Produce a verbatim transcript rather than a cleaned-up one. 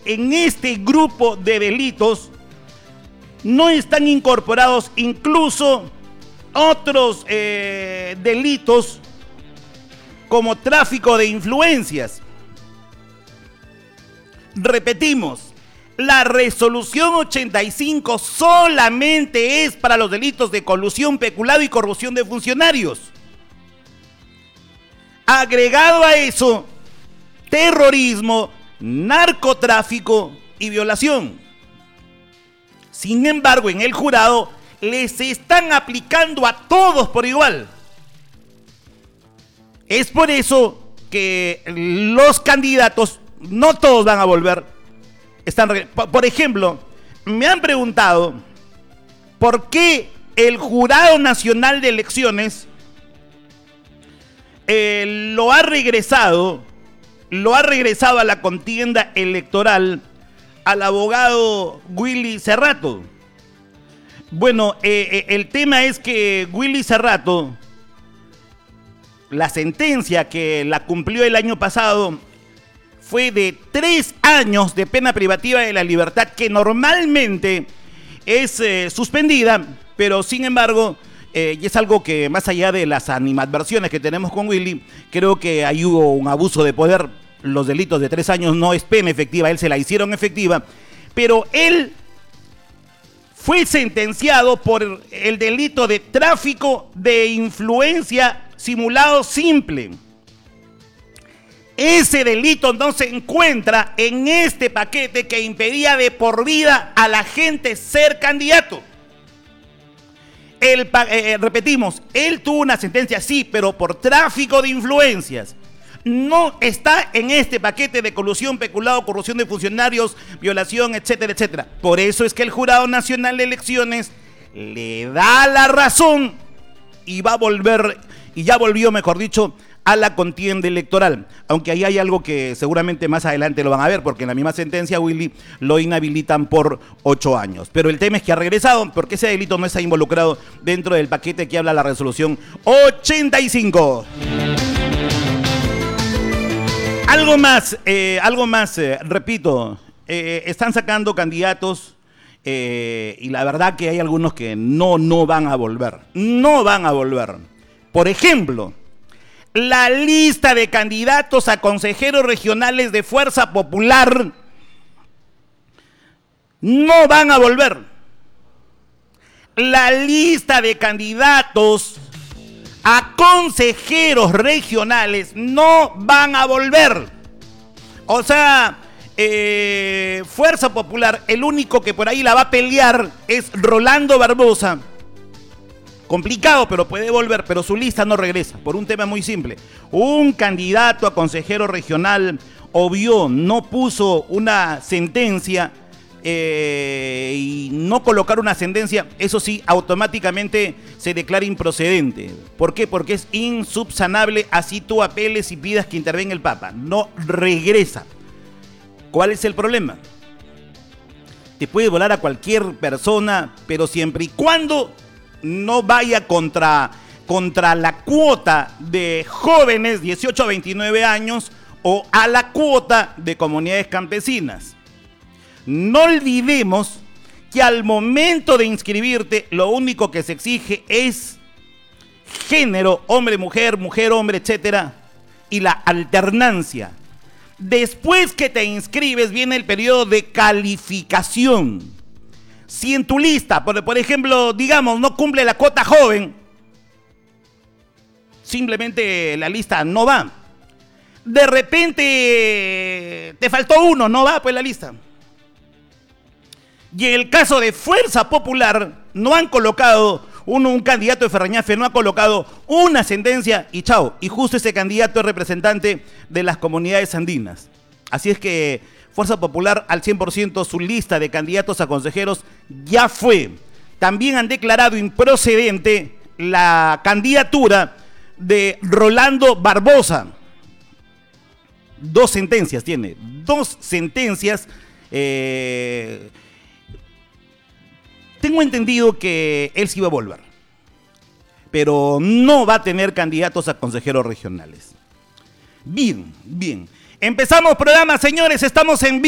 en este grupo de delitos no están incorporados incluso otros eh, delitos como tráfico de influencias. Repetimos, la resolución ochenta y cinco solamente es para los delitos de colusión, peculado y corrupción de funcionarios. Agregado a eso, terrorismo, narcotráfico y violación. Sin embargo, en el jurado les están aplicando a todos por igual. Es por eso que los candidatos, no todos van a volver. Están, por ejemplo, me han preguntado por qué el Jurado Nacional de Elecciones eh, lo ha regresado, lo ha regresado a la contienda electoral al abogado Willy Cerrato. Bueno, eh, eh, el tema es que Willy Cerrato, la sentencia que la cumplió el año pasado fue de tres años de pena privativa de la libertad, que normalmente es eh, suspendida, pero sin embargo, eh, y es algo que más allá de las animadversiones que tenemos con Willy, creo que ahí hubo un abuso de poder. Los delitos de tres años no es pena efectiva, él se la hicieron efectiva, pero él fue sentenciado por el delito de tráfico de influencia simulado simple. Ese delito no se encuentra en este paquete que impedía de por vida a la gente ser candidato. El, eh, repetimos, él tuvo una sentencia, sí, pero por tráfico de influencias. No está en este paquete de colusión, peculado, corrupción de funcionarios, violación, etcétera, etcétera. Por eso es que el Jurado Nacional de Elecciones le da la razón y va a volver, y ya volvió, mejor dicho, a la contienda electoral. Aunque ahí hay algo que seguramente más adelante lo van a ver, porque en la misma sentencia Willy lo inhabilitan por ocho años. Pero el tema es que ha regresado, porque ese delito no está involucrado dentro del paquete que habla la resolución ochenta y cinco. Algo más, eh, algo más, eh, repito, eh, están sacando candidatos eh, y la verdad que hay algunos que no, no van a volver, no van a volver. Por ejemplo, la lista de candidatos a consejeros regionales de Fuerza Popular no van a volver. La lista de candidatos a consejeros regionales no van a volver. O sea, eh, Fuerza Popular, el único que por ahí la va a pelear es Rolando Barbosa. Complicado, pero puede volver, pero su lista no regresa, por un tema muy simple. Un candidato a consejero regional obvió, no puso una sentencia eh, y no colocar una sentencia, eso sí, automáticamente se declara improcedente. ¿Por qué? Porque es insubsanable, así tú apeles y pidas que intervenga el Papa. No regresa. ¿Cuál es el problema? Te puede volar a cualquier persona, pero siempre y cuando no vaya contra, contra la cuota de jóvenes dieciocho a veintinueve años o a la cuota de comunidades campesinas. No olvidemos que al momento de inscribirte lo único que se exige es género, hombre-mujer, mujer-hombre, etcétera, y la alternancia. Después que te inscribes viene el periodo de calificación. Si en tu lista, por, por ejemplo, digamos, no cumple la cuota joven, simplemente la lista no va. De repente te faltó uno, no va pues la lista. Y en el caso de Fuerza Popular, no han colocado, uno, un candidato de Ferreñafe no ha colocado una sentencia y chao. Y justo ese candidato es representante de las comunidades andinas. Así es que Fuerza Popular al cien por ciento su lista de candidatos a consejeros ya fue. También han declarado improcedente la candidatura de Rolando Barbosa. Dos sentencias tiene, dos sentencias. Eh, tengo entendido que él sí va a volver, pero no va a tener candidatos a consejeros regionales. Bien, bien. Empezamos programa, señores, estamos en vivo.